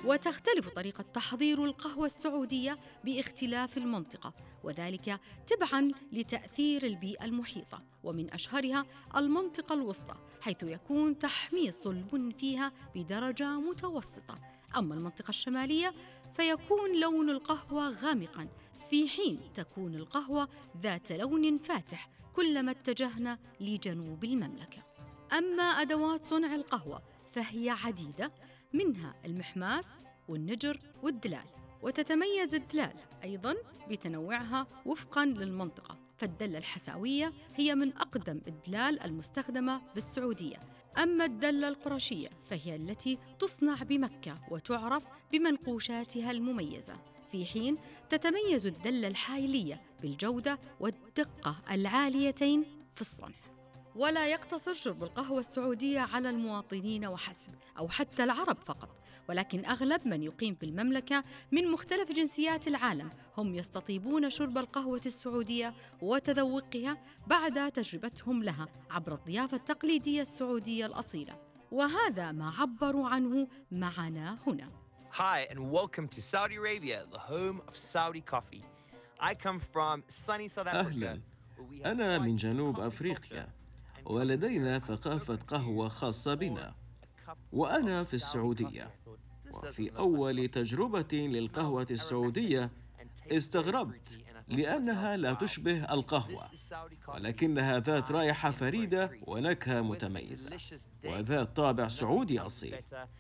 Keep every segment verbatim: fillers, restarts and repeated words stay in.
وتختلف طريقة تحضير القهوة السعودية باختلاف المنطقة، وذلك تبعاً لتأثير البيئة المحيطة، ومن أشهرها المنطقة الوسطى، حيث يكون تحميص البن فيها بدرجة متوسطة. أما المنطقة الشمالية فيكون لون القهوة غامقاً، في حين تكون القهوة ذات لون فاتح كلما اتجهنا لجنوب المملكة. أما أدوات صنع القهوة فهي عديدة، منها المحماس والنجر والدلال، وتتميز الدلال أيضاً بتنوعها وفقاً للمنطقة، فالدلة الحساوية هي من أقدم الدلال المستخدمة بالسعودية. أما الدلة القرشية فهي التي تصنع بمكة وتعرف بمنقوشاتها المميزة، في حين تتميز الدلة الحائلية بالجودة والدقة العاليتين في الصنع. ولا يقتصر شرب القهوة السعودية على المواطنين وحسب أو حتى العرب فقط، ولكن أغلب من يقيم في المملكة من مختلف جنسيات العالم هم يستطيبون شرب القهوة السعودية وتذوقها بعد تجربتهم لها عبر الضيافة التقليدية السعودية الأصيلة، وهذا ما عبروا عنه معنا هنا. Hi and welcome to Saudi Arabia, the home of Saudi coffee. I come from sunny South Africa. أهلاً، أنا من جنوب أفريقيا ولدينا ثقافة قهوة خاصة بنا، وأنا في السعودية. وفي أول تجربة للقهوة السعودية استغربت لأنها لا تشبه القهوة، ولكنها ذات رائحة فريدة ونكهة متميزة وذات طابع سعودي أصيل.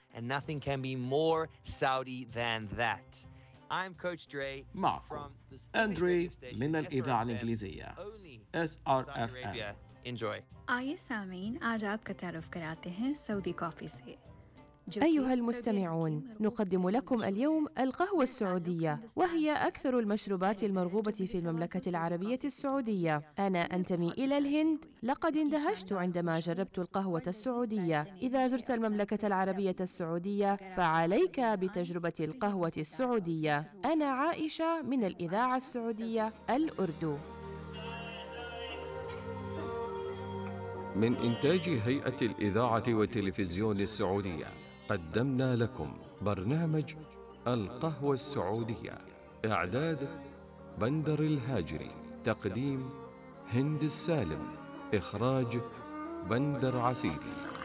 معكم أندري من الإذاعة الإنجليزية إس آر إف إم. आइए सामीन, आज आपका तारुफ कराते हैं सऊदी कॉफ़ी से। أيها المستمعون، نقدم لكم اليوم القهوة السعودية، وهي أكثر المشروبات المرغوبة في المملكة العربية السعودية. أنا أنتمي إلى الهند، لقد اندهشت عندما جربت القهوة السعودية. إذا زرت المملكة العربية السعودية فعليك بتجربة القهوة السعودية. أنا عائشة من الإذاعة السعودية الأردو. من إنتاج هيئة الإذاعة والتلفزيون السعودية قدمنا لكم برنامج القهوة السعودية. إعداد بندر الهاجري، تقديم هند السالم، إخراج بندر عسيدي.